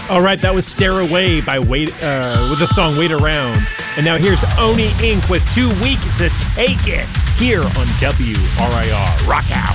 All right, that was Stare Away by with the song Wait Around. And now here's Oni Inc. with Too Weak to Take It here on WRIR. Rock out.